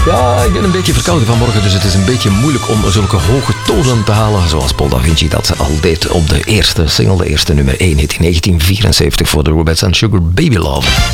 Ja, ik ben een beetje verkouden vanmorgen, dus het is een beetje moeilijk om zulke hoge tonen te halen, zoals Paul Da Vinci dat al deed op de eerste single, de eerste nummer 1 hit in 1974 voor de Rubettes and Sugar Baby Love.